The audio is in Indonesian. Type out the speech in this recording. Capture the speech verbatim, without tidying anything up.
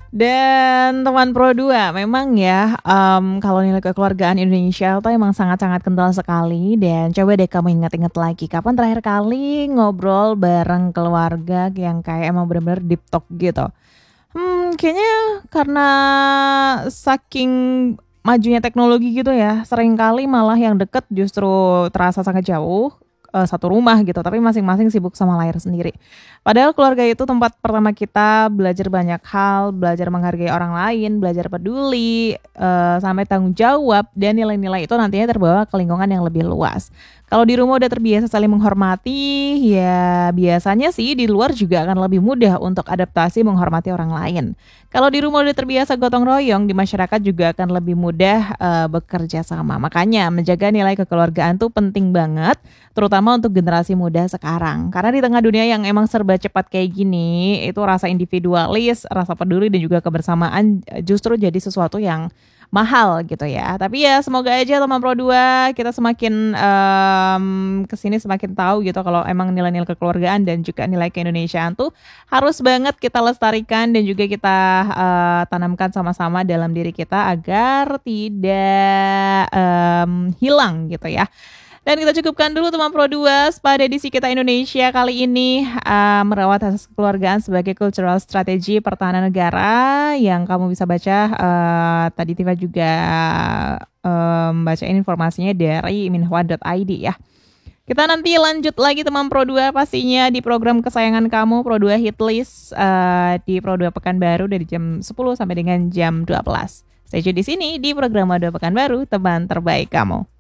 Dan teman Pro dua, memang ya, mmm, kalau nilai kekeluargaan Indonesia tuh emang sangat-sangat kental sekali dan coba deh kamu ingat-ingat lagi, kapan terakhir kali ngobrol bareng keluarga yang kayak emang bener-bener deep talk gitu? Hmm, kayaknya karena saking majunya teknologi gitu ya, seringkali malah yang deket justru terasa sangat jauh, eee, satu rumah gitu, tapi masing-masing sibuk sama layar sendiri. Padahal keluarga itu tempat pertama kita belajar banyak hal, belajar menghargai orang lain, belajar peduli, eee, sampai tanggung jawab dan nilai-nilai itu nantinya terbawa ke lingkungan yang lebih luas. Kalau di rumah udah terbiasa saling menghormati, ya biasanya sih di luar juga akan lebih mudah untuk adaptasi menghormati orang lain. Kalau di rumah udah terbiasa gotong royong, di masyarakat juga akan lebih mudah, eee, bekerja sama. Makanya menjaga nilai kekeluargaan tuh penting banget, terutama untuk generasi muda sekarang. Karena di tengah dunia yang emang serba cepat kayak gini, itu rasa individualis, rasa peduli dan juga kebersamaan, eee, justru jadi sesuatu yang mahal gitu ya. Tapi ya semoga aja teman Pro dua kita semakin, mmm, ke sini semakin tahu gitu kalau emang nilai-nilai kekeluargaan dan juga nilai keindonesiaan tuh harus banget kita lestarikan dan juga kita, eee, tanamkan sama-sama dalam diri kita agar tidak, mmm, hilang gitu ya. Dan kita cukupkan dulu teman Pro dua pada edisi Kita Indonesia kali ini, eee, merawat asas kekeluargaan sebagai cultural strategy pertahanan negara yang kamu bisa baca, eee, tadi Tifa juga, mmm, bacain informasinya dari minhwa dot i d ya. Kita nanti lanjut lagi teman Pro dua pastinya di program kesayangan kamu Pro dua Hitlist, eee, di Pro dua Pekanbaru dari jam sepuluh sampai dengan jam dua belas. Stay tune di sini di program Pro dua Pekanbaru, teman terbaik kamu.